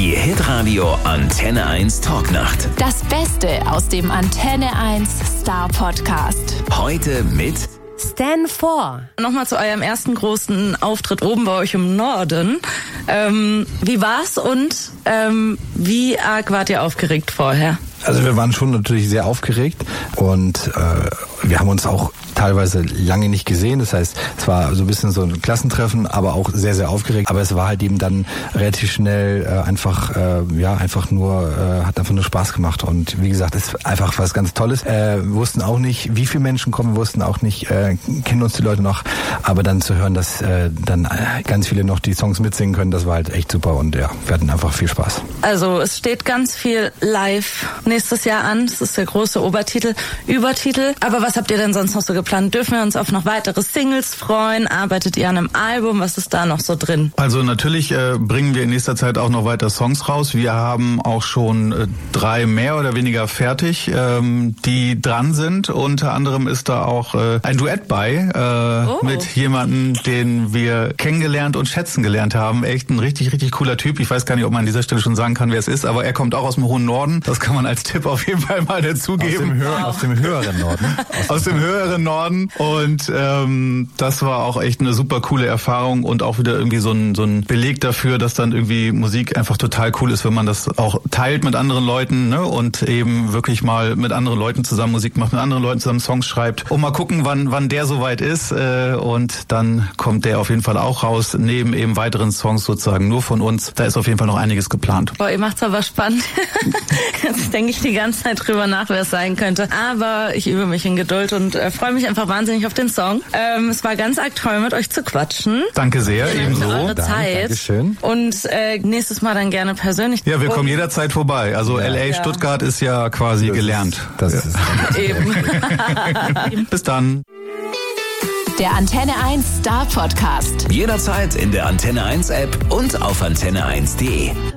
Die Hitradio Antenne 1 Talknacht. Das Beste aus dem Antenne 1 Star Podcast. Heute mit Stan 4. Nochmal zu eurem ersten großen Auftritt oben bei euch im Norden. Wie war's und wie arg wart ihr aufgeregt vorher? Also wir waren schon natürlich sehr aufgeregt und wir haben uns auch teilweise lange nicht gesehen. Das heißt, es war so ein bisschen so ein Klassentreffen, aber auch sehr, sehr aufgeregt. Aber es war halt eben dann relativ schnell hat einfach nur Spaß gemacht. Und wie gesagt, es ist einfach was ganz Tolles. Wir wussten auch nicht, wie viele Menschen kommen. Wir wussten auch nicht, kennen uns die Leute noch. Aber dann zu hören, dass dann ganz viele noch die Songs mitsingen können, das war halt echt super. Und ja, wir hatten einfach viel Spaß. Also es steht ganz viel live nächstes Jahr an. Das ist der große Übertitel. Aber was habt ihr denn sonst noch so geplant? Dürfen wir uns auf noch weitere Singles freuen? Arbeitet ihr an einem Album? Was ist da noch so drin? Also natürlich bringen wir in nächster Zeit auch noch weiter Songs raus. Wir haben auch schon 3 mehr oder weniger fertig, die dran sind. Unter anderem ist da auch ein Duett bei mit jemandem, den wir kennengelernt und schätzen gelernt haben. Echt ein richtig, richtig cooler Typ. Ich weiß gar nicht, ob man an dieser Stelle schon sagen kann, wer es ist, aber er kommt auch aus dem hohen Norden. Das kann man als Tipp auf jeden Fall mal dazugeben. Aus dem höheren Norden. Aus dem höheren Norden. Und das war auch echt eine super coole Erfahrung und auch wieder irgendwie so ein Beleg dafür, dass dann irgendwie Musik einfach total cool ist, wenn man das auch teilt mit anderen Leuten, ne? Und eben wirklich mal mit anderen Leuten zusammen Musik macht, mit anderen Leuten zusammen Songs schreibt. Und mal gucken, wann der soweit ist. Und dann kommt der auf jeden Fall auch raus, neben eben weiteren Songs sozusagen nur von uns. Da ist auf jeden Fall noch einiges geplant. Boah, ihr macht's aber spannend. Jetzt denke ich die ganze Zeit drüber nach, wer es sein könnte. Aber ich übe mich in Geduld und freue mich einfach wahnsinnig auf den Song. Es war ganz arg toll, mit euch zu quatschen. Danke sehr, ebenso. Eure Zeit. Dankeschön. Und nächstes Mal dann gerne persönlich. Ja, wir kommen jederzeit vorbei. Also LA, Stuttgart ist ja quasi gelernt. Das ist Eben. Bis dann. Der Antenne 1 Star Podcast. jederzeit in der Antenne 1 App und auf antenne1.de.